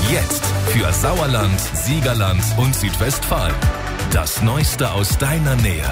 Jetzt für Sauerland, Siegerland und Südwestfalen. Das Neueste aus deiner Nähe.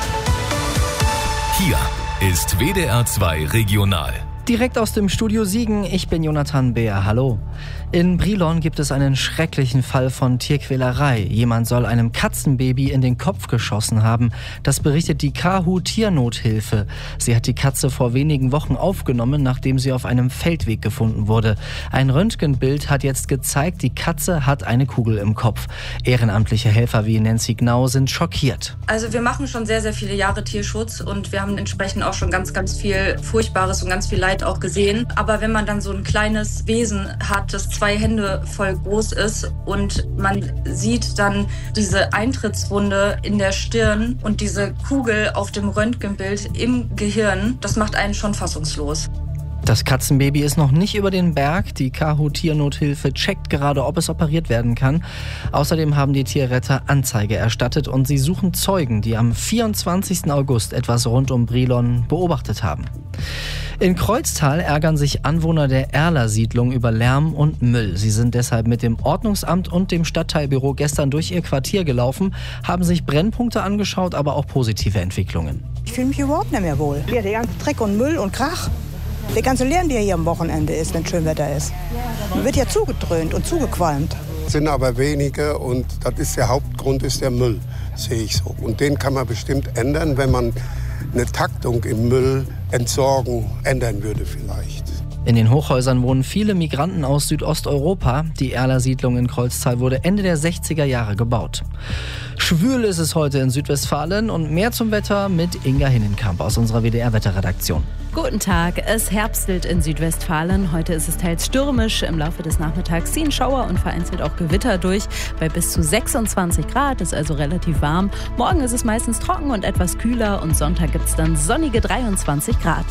Hier ist WDR 2 Regional. Direkt aus dem Studio Siegen, ich bin Jonathan Beer, hallo. In Brilon gibt es einen schrecklichen Fall von Tierquälerei. Jemand soll einem Katzenbaby in den Kopf geschossen haben. Das berichtet die KHU Tiernothilfe. Sie hat die Katze vor wenigen Wochen aufgenommen, nachdem sie auf einem Feldweg gefunden wurde. Ein Röntgenbild hat jetzt gezeigt, die Katze hat eine Kugel im Kopf. Ehrenamtliche Helfer wie Nancy Gnau sind schockiert. Also wir machen schon sehr, sehr viele Jahre Tierschutz und wir haben entsprechend auch schon ganz, ganz viel Furchtbares und ganz viel Leid auch gesehen. Aber wenn man dann so ein kleines Wesen hat, das 2 Hände voll groß ist und man sieht dann diese Eintrittswunde in der Stirn und diese Kugel auf dem Röntgenbild im Gehirn, das macht einen schon fassungslos. Das Katzenbaby ist noch nicht über den Berg. Die KHU Tiernothilfe checkt gerade, ob es operiert werden kann. Außerdem haben die Tierretter Anzeige erstattet und sie suchen Zeugen, die am 24. August etwas rund um Brilon beobachtet haben. In Kreuztal ärgern sich Anwohner der Erler-Siedlung über Lärm und Müll. Sie sind deshalb mit dem Ordnungsamt und dem Stadtteilbüro gestern durch ihr Quartier gelaufen, haben sich Brennpunkte angeschaut, aber auch positive Entwicklungen. Ich fühle mich überhaupt nicht mehr wohl. Hier, der ganze Dreck und Müll und Krach. Der ganze Lärm, der hier am Wochenende ist, wenn schön Wetter ist. Man wird ja zugedröhnt und zugequalmt. Es sind aber wenige und das ist der Hauptgrund, ist der Müll, sehe ich so. Und den kann man bestimmt ändern, wenn man eine Taktung im Müllentsorgung ändern würde vielleicht. In den Hochhäusern wohnen viele Migranten aus Südosteuropa. Die Erler-Siedlung in Kreuztal wurde Ende der 60er Jahre gebaut. Schwül ist es heute in Südwestfalen und mehr zum Wetter mit Inga Hinnenkamp aus unserer WDR-Wetterredaktion. Guten Tag, es herbstelt in Südwestfalen. Heute ist es teils stürmisch. Im Laufe des Nachmittags ziehen Schauer und vereinzelt auch Gewitter durch. Bei bis zu 26 Grad ist also relativ warm. Morgen ist es meistens trocken und etwas kühler und Sonntag gibt es dann sonnige 23 Grad.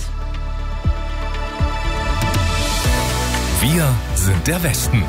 Wir sind der Westen.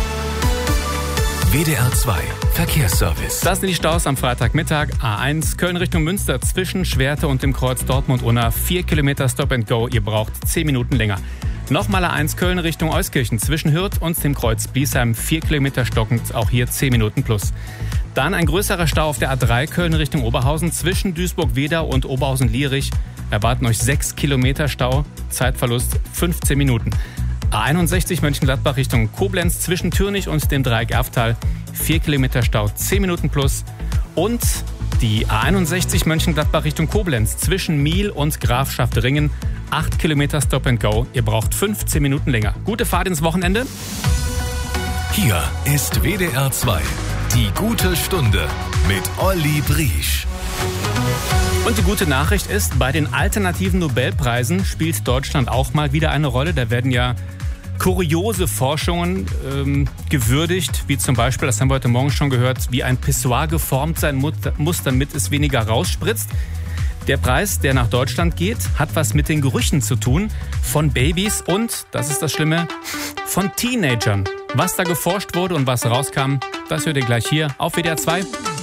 WDR 2 Verkehrsservice. Das sind die Staus am Freitagmittag. A1 Köln Richtung Münster zwischen Schwerte und dem Kreuz Dortmund-Unna. 4 Kilometer Stop and Go. Ihr braucht 10 Minuten länger. Nochmal A1 Köln Richtung Euskirchen zwischen Hürth und dem Kreuz Bliesheim. 4 Kilometer stockend. Auch hier 10 Minuten plus. Dann ein größerer Stau auf der A3 Köln Richtung Oberhausen zwischen Duisburg-Wedau und Oberhausen-Lierich. Erwarten euch 6 Kilometer Stau. Zeitverlust 15 Minuten. A61 Mönchengladbach Richtung Koblenz zwischen Türnich und dem Dreieck Erftal. 4 Kilometer Stau, 10 Minuten plus. Und die A61 Mönchengladbach Richtung Koblenz zwischen Miel und Grafschaft Ringen. 8 Kilometer Stop and Go. Ihr braucht 15 Minuten länger. Gute Fahrt ins Wochenende. Hier ist WDR 2. Die gute Stunde mit Olli Briesch. Und die gute Nachricht ist, bei den alternativen Nobelpreisen spielt Deutschland auch mal wieder eine Rolle. Da werden ja kuriose Forschungen gewürdigt, wie zum Beispiel, das haben wir heute Morgen schon gehört, wie ein Pissoir geformt sein muss, damit es weniger rausspritzt. Der Preis, der nach Deutschland geht, hat was mit den Gerüchen zu tun von Babys und, das ist das Schlimme, von Teenagern. Was da geforscht wurde und was rauskam, das hört ihr gleich hier auf WDR 2.